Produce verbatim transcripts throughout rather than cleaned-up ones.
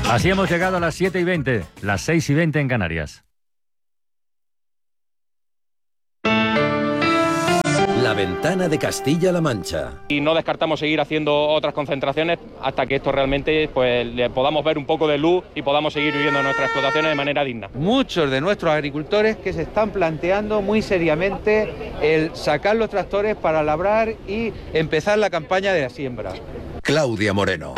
Así hemos llegado a las siete y veinte, las seis y veinte en Canarias. La ventana de Castilla-La Mancha. Y no descartamos seguir haciendo otras concentraciones hasta que esto realmente pues, le podamos ver un poco de luz y podamos seguir viviendo nuestras explotaciones de manera digna. Muchos de nuestros agricultores que se están planteando muy seriamente el sacar los tractores para labrar y empezar la campaña de la siembra. Claudia Moreno.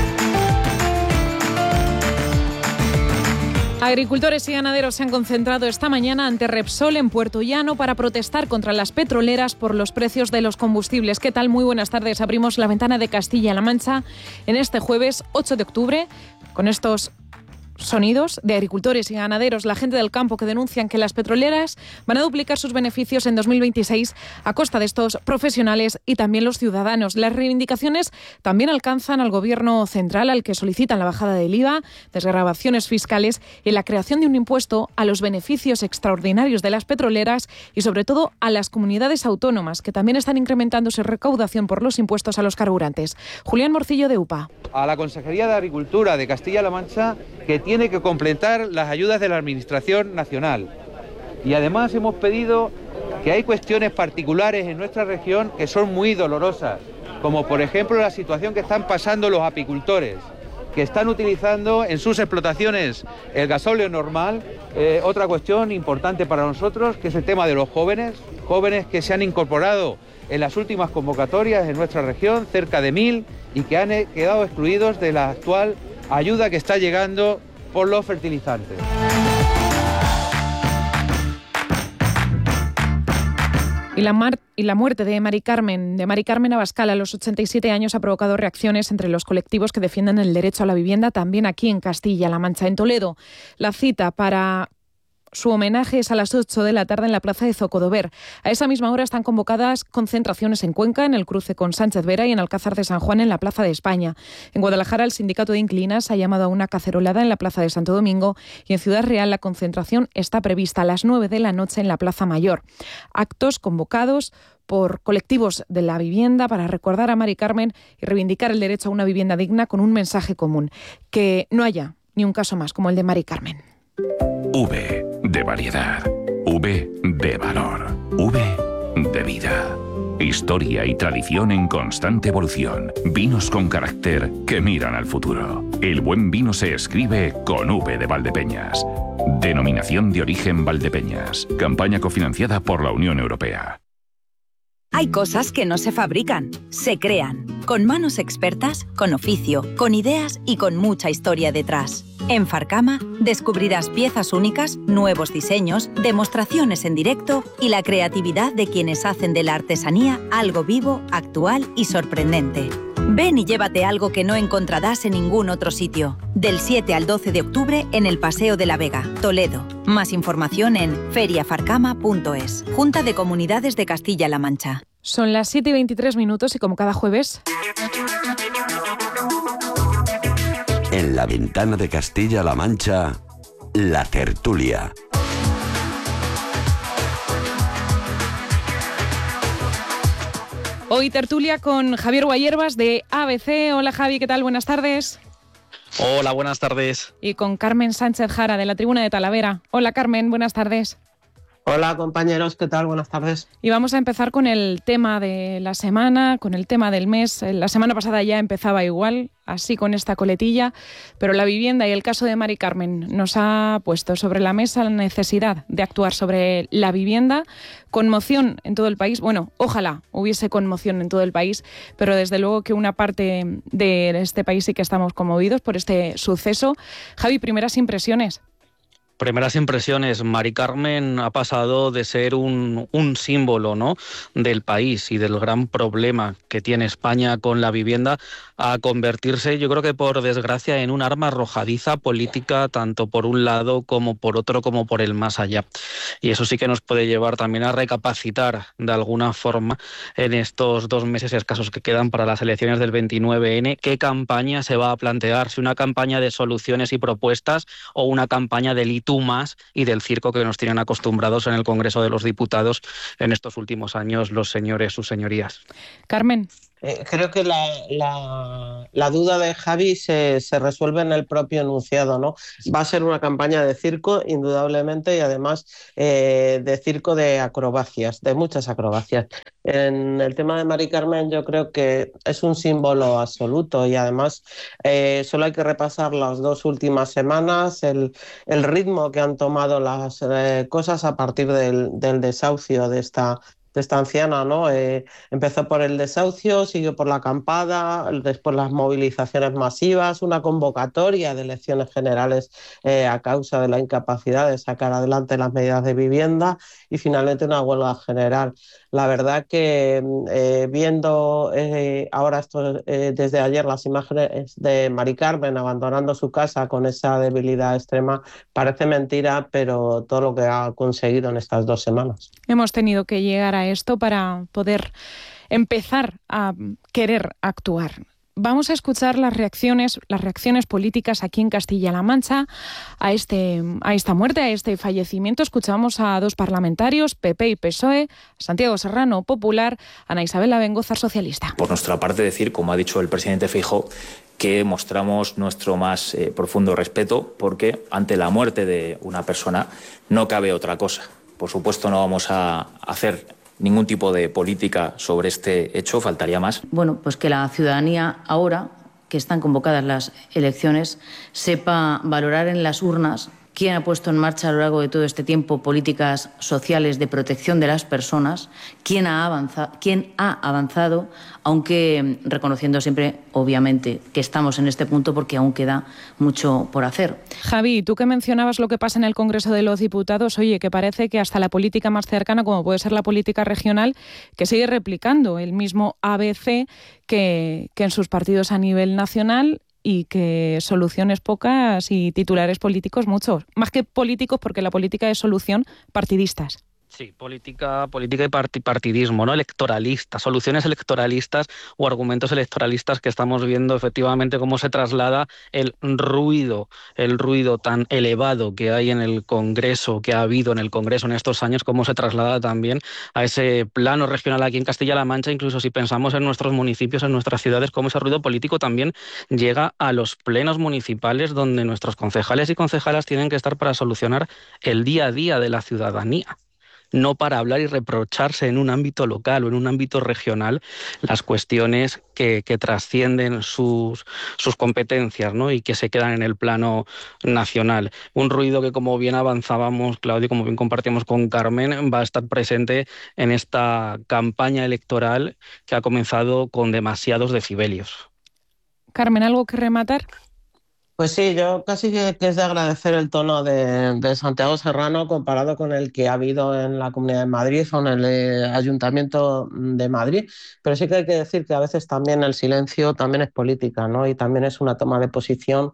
Agricultores y ganaderos se han concentrado esta mañana ante Repsol en Puerto Llano para protestar contra las petroleras por los precios de los combustibles. ¿Qué tal? Muy buenas tardes. Abrimos la ventana de Castilla-La Mancha en este jueves ocho de octubre con estos sonidos de agricultores y ganaderos, la gente del campo que denuncian que las petroleras van a duplicar sus beneficios en dos mil veintiséis a costa de estos profesionales y también los ciudadanos. Las reivindicaciones también alcanzan al Gobierno central, al que solicitan la bajada del I V A, desgravaciones fiscales y la creación de un impuesto a los beneficios extraordinarios de las petroleras y sobre todo a las comunidades autónomas, que también están incrementando su recaudación por los impuestos a los carburantes. Julián Morcillo, de U P A. A la Consejería de Agricultura de Castilla-La Mancha, que tiene que completar las ayudas de la Administración Nacional. Y además hemos pedido que hay cuestiones particulares en nuestra región que son muy dolorosas, como por ejemplo la situación que están pasando los apicultores, que están utilizando en sus explotaciones el gasóleo normal. Eh, otra cuestión importante para nosotros, que es el tema de los jóvenes, jóvenes que se han incorporado en las últimas convocatorias en nuestra región, cerca de mil, y que han quedado excluidos de la actual ayuda que está llegando por los fertilizantes. Y la, mar- y la muerte de Mari Carmen, de Mari Carmen Abascal a los ochenta y siete años ha provocado reacciones entre los colectivos que defienden el derecho a la vivienda, también aquí en Castilla-La Mancha. En Toledo, la cita para su homenaje es a las ocho de la tarde en la plaza de Zocodover. A esa misma hora están convocadas concentraciones en Cuenca, en el cruce con Sánchez Vera, y en Alcázar de San Juan, en la plaza de España. En Guadalajara, el sindicato de inquilinas ha llamado a una cacerolada en la plaza de Santo Domingo, y en Ciudad Real la concentración está prevista a las nueve de la noche en la plaza Mayor. Actos convocados por colectivos de la vivienda para recordar a Mari Carmen y reivindicar el derecho a una vivienda digna, con un mensaje común: que no haya ni un caso más como el de Mari Carmen. V de variedad, V de valor, V de vida. Historia y tradición en constante evolución. Vinos con carácter que miran al futuro. El buen vino se escribe con V de Valdepeñas. Denominación de origen Valdepeñas. Campaña cofinanciada por la Unión Europea. Hay cosas que no se fabrican, se crean, con manos expertas, con oficio, con ideas y con mucha historia detrás. En Farcama descubrirás piezas únicas, nuevos diseños, demostraciones en directo y la creatividad de quienes hacen de la artesanía algo vivo, actual y sorprendente. Ven y llévate algo que no encontrarás en ningún otro sitio. Del siete al doce de octubre en el Paseo de la Vega, Toledo. Más información en feria farcama punto es. Junta de Comunidades de Castilla-La Mancha. Son las siete y veintitrés minutos y como cada jueves... En la ventana de Castilla-La Mancha, la tertulia. Hoy tertulia con Javier Guayerbas de A B C. Hola Javi, ¿qué tal? Buenas tardes. Hola, buenas tardes. Y con Carmen Sánchez Jara de la Tribuna de Talavera. Hola Carmen, buenas tardes. Hola compañeros, ¿qué tal? Buenas tardes. Y vamos a empezar con el tema de la semana, con el tema del mes. La semana pasada ya empezaba igual, así con esta coletilla, pero la vivienda y el caso de Mari Carmen nos ha puesto sobre la mesa la necesidad de actuar sobre la vivienda. Conmoción en todo el país. Bueno, ojalá hubiese conmoción en todo el país, pero desde luego que una parte de este país sí que estamos conmovidos por este suceso. Javi, primeras impresiones. Primeras impresiones, Mari Carmen ha pasado de ser un, un símbolo, ¿no?, del país y del gran problema que tiene España con la vivienda a convertirse, yo creo que por desgracia, en un arma arrojadiza política, tanto por un lado como por otro, como por el más allá. Y eso sí que nos puede llevar también a recapacitar de alguna forma en estos dos meses escasos que quedan para las elecciones del veintinueve ene, qué campaña se va a plantear, si una campaña de soluciones y propuestas o una campaña de tú más y del circo que nos tienen acostumbrados en el Congreso de los Diputados en estos últimos años los señores, sus señorías. Carmen. Eh, creo que la, la, la duda de Javi se, se resuelve en el propio enunciado, ¿no? Va a ser una campaña de circo, indudablemente, y además eh, de circo de acrobacias, de muchas acrobacias. En el tema de Mari Carmen yo creo que es un símbolo absoluto y además eh, solo hay que repasar las dos últimas semanas, el, el ritmo que han tomado las eh, cosas a partir del, del desahucio de esta de esta anciana, ¿no? Eh, empezó por el desahucio, siguió por la acampada, después las movilizaciones masivas, una convocatoria de elecciones generales eh, a causa de la incapacidad de sacar adelante las medidas de vivienda y finalmente una huelga general. La verdad que eh, viendo eh, ahora esto, eh, desde ayer las imágenes de Mari Carmen abandonando su casa con esa debilidad extrema, parece mentira, pero todo lo que ha conseguido en estas dos semanas. Hemos tenido que llegar a esto para poder empezar a querer actuar. Vamos a escuchar las reacciones, las reacciones políticas aquí en Castilla-La Mancha a, este, a esta muerte, a este fallecimiento. Escuchamos a dos parlamentarios, P P y P S O E, Santiago Serrano, Popular, Ana Isabel Abengoza, Socialista. Por nuestra parte, decir, como ha dicho el presidente Feijóo, que mostramos nuestro más eh, profundo respeto porque ante la muerte de una persona no cabe otra cosa. Por supuesto, no vamos a hacer ningún tipo de política sobre este hecho, faltaría más. Bueno, pues que la ciudadanía ahora, que están convocadas las elecciones, sepa valorar en las urnas quién ha puesto en marcha a lo largo de todo este tiempo políticas sociales de protección de las personas, quién ha avanzado, quién ha avanzado, aunque reconociendo siempre, obviamente, que estamos en este punto porque aún queda mucho por hacer. Javi, tú que mencionabas lo que pasa en el Congreso de los Diputados, oye, que parece que hasta la política más cercana, como puede ser la política regional, que sigue replicando el mismo A B C que, que en sus partidos a nivel nacional, y que soluciones pocas y titulares políticos muchos. Más que políticos, porque la política es solución, partidistas. Sí, política, política y partidismo, ¿no? Electoralista, soluciones electoralistas o argumentos electoralistas que estamos viendo efectivamente cómo se traslada el ruido, el ruido tan elevado que hay en el Congreso, que ha habido en el Congreso en estos años, cómo se traslada también a ese plano regional aquí en Castilla-La Mancha, incluso si pensamos en nuestros municipios, en nuestras ciudades, cómo ese ruido político también llega a los plenos municipales donde nuestros concejales y concejalas tienen que estar para solucionar el día a día de la ciudadanía. No para hablar y reprocharse en un ámbito local o en un ámbito regional las cuestiones que, que trascienden sus, sus competencias, ¿no? Y que se quedan en el plano nacional. Un ruido que, como bien avanzábamos, Claudio, como bien compartimos con Carmen, va a estar presente en esta campaña electoral que ha comenzado con demasiados decibelios. Carmen, ¿algo que rematar? Pues sí, yo casi que, que es de agradecer el tono de, de Santiago Serrano comparado con el que ha habido en la Comunidad de Madrid o en el eh, Ayuntamiento de Madrid, pero sí que hay que decir que a veces también el silencio también es política, ¿no? Y también es una toma de posición,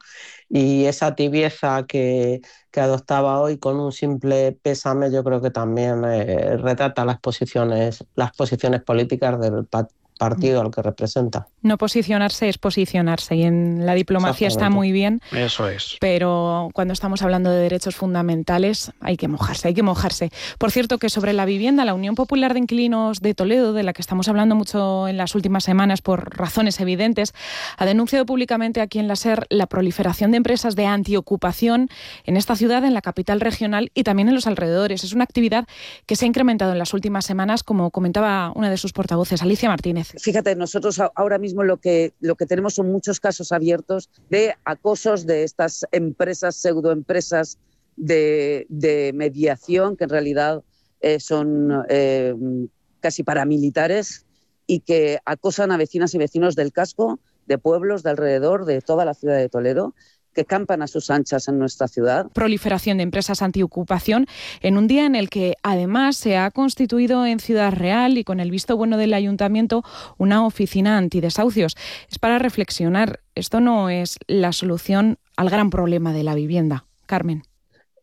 y esa tibieza que, que adoptaba hoy con un simple pésame yo creo que también eh, retrata las posiciones, las posiciones políticas del partido. partido al que representa. No posicionarse es posicionarse, y en la diplomacia está muy bien. Eso es. Pero cuando estamos hablando de derechos fundamentales hay que mojarse, hay que mojarse. Por cierto, que sobre la vivienda, la Unión Popular de Inquilinos de Toledo, de la que estamos hablando mucho en las últimas semanas por razones evidentes, ha denunciado públicamente aquí en la SER la proliferación de empresas de antiocupación en esta ciudad, en la capital regional y también en los alrededores. Es una actividad que se ha incrementado en las últimas semanas, como comentaba una de sus portavoces, Alicia Martínez. Fíjate, nosotros ahora mismo lo que, lo que tenemos son muchos casos abiertos de acosos de estas empresas, pseudoempresas de, de mediación, que en realidad eh, son eh, casi paramilitares y que acosan a vecinas y vecinos del casco, de pueblos, de alrededor, de toda la ciudad de Toledo, que campan a sus anchas en nuestra ciudad. Proliferación de empresas antiocupación en un día en el que además se ha constituido en Ciudad Real y con el visto bueno del ayuntamiento una oficina antidesahucios. Es para reflexionar, esto no es la solución al gran problema de la vivienda. Carmen.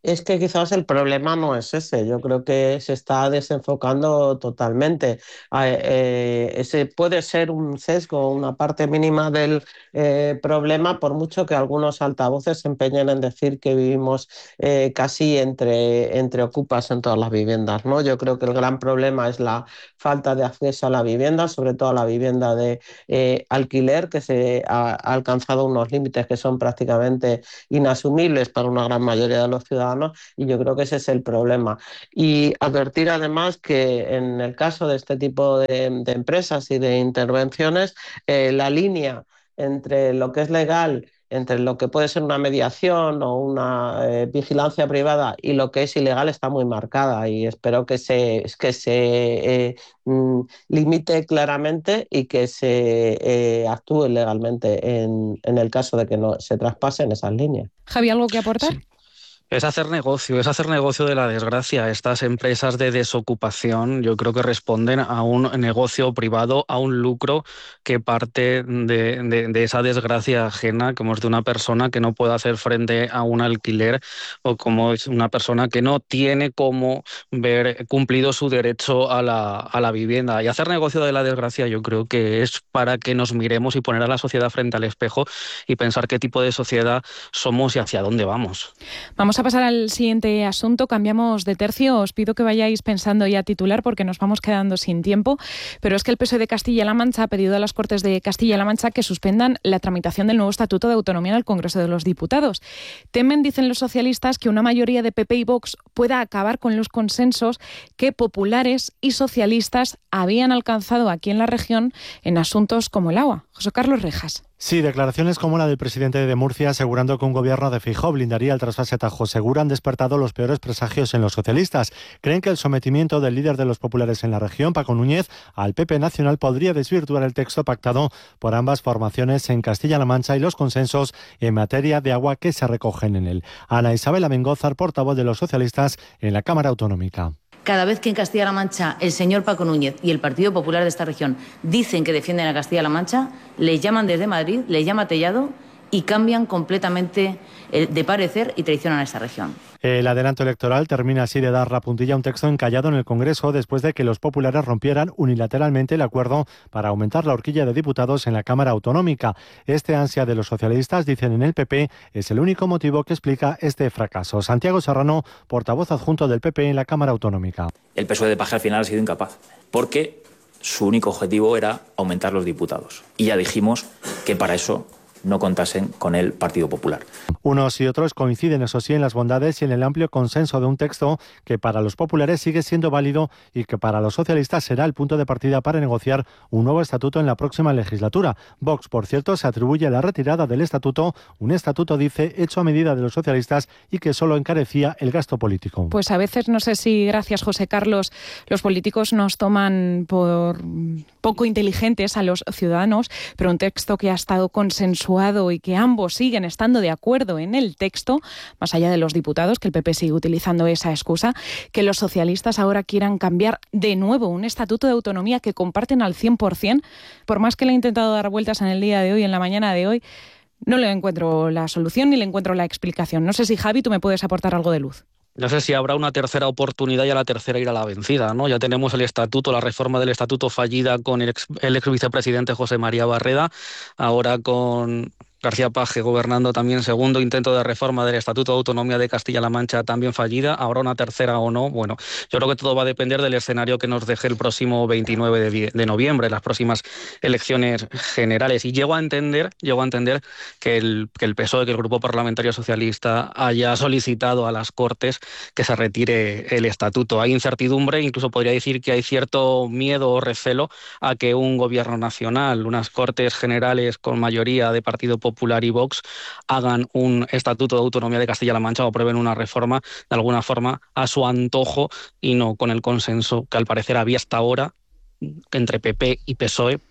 Es que quizás el problema no es ese, yo creo que se está desenfocando totalmente. Eh, eh, ese puede ser un sesgo, una parte mínima del eh, problema, por mucho que algunos altavoces se empeñen en decir que vivimos eh, casi entre, entre ocupas en todas las viviendas, ¿no? Yo creo que el gran problema es la falta de acceso a la vivienda, sobre todo a la vivienda de eh, alquiler, que se ha, ha alcanzado unos límites que son prácticamente inasumibles para una gran mayoría de los ciudadanos. Y yo creo que ese es el problema. Y advertir además que en el caso de este tipo de, de empresas y de intervenciones, eh, la línea entre lo que es legal, entre lo que puede ser una mediación o una eh, vigilancia privada y lo que es ilegal está muy marcada, y espero que se, que se eh, mm, limite claramente y que se eh, actúe legalmente en, en el caso de que no se traspasen esas líneas. Javi, ¿algo que aportar? Sí. Es hacer negocio, es hacer negocio de la desgracia. Estas empresas de desocupación yo creo que responden a un negocio privado, a un lucro que parte de, de, de esa desgracia ajena, como es de una persona que no puede hacer frente a un alquiler, o como es una persona que no tiene cómo ver cumplido su derecho a la, a la vivienda. Y hacer negocio de la desgracia yo creo que es para que nos miremos y poner a la sociedad frente al espejo y pensar qué tipo de sociedad somos y hacia dónde vamos. Vamos a pasar al siguiente asunto, cambiamos de tercio, os pido que vayáis pensando ya titular porque nos vamos quedando sin tiempo, pero es que el P S O E de Castilla-La Mancha ha pedido a las Cortes de Castilla-La Mancha que suspendan la tramitación del nuevo Estatuto de Autonomía en el Congreso de los Diputados. Temen, dicen los socialistas, que una mayoría de P P y Vox pueda acabar con los consensos que populares y socialistas habían alcanzado aquí en la región en asuntos como el agua. José Carlos Rejas. Sí, declaraciones como la del presidente de Murcia asegurando que un gobierno de Feijóo blindaría el trasvase Tajo Segura han despertado los peores presagios en los socialistas. Creen que el sometimiento del líder de los populares en la región, Paco Núñez, al P P nacional podría desvirtuar el texto pactado por ambas formaciones en Castilla-La Mancha y los consensos en materia de agua que se recogen en él. Ana Isabel Amengózar, portavoz de los socialistas en la Cámara Autonómica. Cada vez que en Castilla-La Mancha el señor Paco Núñez y el Partido Popular de esta región dicen que defienden a Castilla-La Mancha, les llaman desde Madrid, les llama Tellado y cambian completamente de parecer y traicionan a esta región. El adelanto electoral termina así de dar la puntilla a un texto encallado en el Congreso después de que los populares rompieran unilateralmente el acuerdo para aumentar la horquilla de diputados en la Cámara Autonómica. Este ansia de los socialistas, dicen en el P P, es el único motivo que explica este fracaso. Santiago Serrano, portavoz adjunto del P P en la Cámara Autonómica. El P S O E de Paje al final ha sido incapaz, porque su único objetivo era aumentar los diputados. Y ya dijimos que para eso no contasen con el Partido Popular. Unos y otros coinciden, eso sí, en las bondades y en el amplio consenso de un texto que para los populares sigue siendo válido y que para los socialistas será el punto de partida para negociar un nuevo estatuto en la próxima legislatura. Vox, por cierto, se atribuye la retirada del estatuto, un estatuto, dice, hecho a medida de los socialistas y que solo encarecía el gasto político. Pues a veces, no sé si, gracias José Carlos, los políticos nos toman por poco inteligentes a los ciudadanos, pero un texto que ha estado consensuado y que ambos siguen estando de acuerdo en el texto, más allá de los diputados, que el P P sigue utilizando esa excusa, que los socialistas ahora quieran cambiar de nuevo un estatuto de autonomía que comparten al cien por ciento, por más que le he intentado dar vueltas en el día de hoy, en la mañana de hoy, no le encuentro la solución ni le encuentro la explicación. No sé si, Javi, tú me puedes aportar algo de luz. No sé si habrá una tercera oportunidad y a la tercera irá la vencida, ¿no? Ya tenemos el estatuto, la reforma del estatuto fallida con el ex, el ex vicepresidente José María Barreda, ahora con García Paje gobernando también, segundo intento de reforma del Estatuto de Autonomía de Castilla-La Mancha también fallida, habrá una tercera o no. Bueno, yo creo que todo va a depender del escenario que nos deje el próximo veintinueve de noviembre, las próximas elecciones generales. Y llego a entender, llego a entender que el, que el P S O E, que el Grupo Parlamentario Socialista haya solicitado a las Cortes que se retire el estatuto. Hay incertidumbre, incluso podría decir que hay cierto miedo o recelo a que un gobierno nacional, unas Cortes Generales con mayoría de Partido Popular Popular y Vox hagan un estatuto de autonomía de Castilla-La Mancha o aprueben una reforma de alguna forma a su antojo y no con el consenso que al parecer había hasta ahora entre P P y P S O E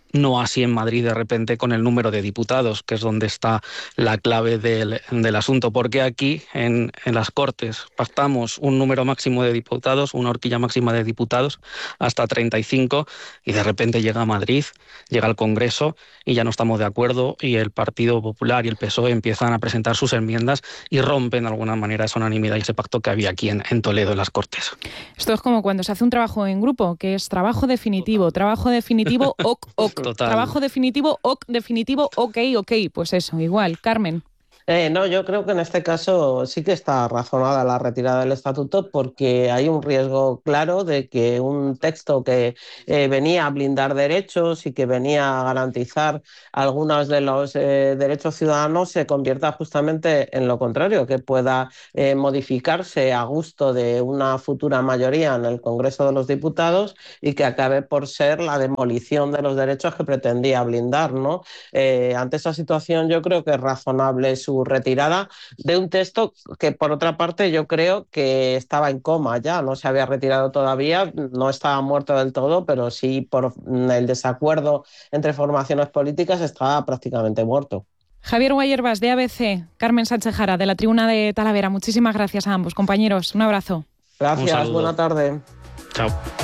no así en Madrid de repente con el número de diputados, que es donde está la clave del, del asunto. Porque aquí en, en las Cortes pactamos un número máximo de diputados, una horquilla máxima de diputados, hasta treinta y cinco, y de repente llega a Madrid, llega al Congreso y ya no estamos de acuerdo, y el Partido Popular y el P S O E empiezan a presentar sus enmiendas y rompen de alguna manera esa unanimidad y ese pacto que había aquí en, en Toledo, en las Cortes. Esto es como cuando se hace un trabajo en grupo, que es trabajo definitivo, trabajo definitivo, ok, ok. Total. Trabajo definitivo, ok, definitivo, ok, ok. Pues eso, igual. Carmen. Eh, no, yo creo que en este caso sí que está razonada la retirada del estatuto, porque hay un riesgo claro de que un texto que eh, venía a blindar derechos y que venía a garantizar algunos de los eh, derechos ciudadanos se convierta justamente en lo contrario, que pueda eh, modificarse a gusto de una futura mayoría en el Congreso de los Diputados y que acabe por ser la demolición de los derechos que pretendía blindar, ¿no? Eh, ante esa situación yo creo que es razonable su retirada de un texto que, por otra parte, yo creo que estaba en coma ya, no se había retirado todavía, no estaba muerto del todo, pero sí por el desacuerdo entre formaciones políticas estaba prácticamente muerto. Javier Guayerbas, de A B C, Carmen Sánchez Jara, de la Tribuna de Talavera. Muchísimas gracias a ambos, compañeros. Un abrazo. Gracias, buena tarde. Chao.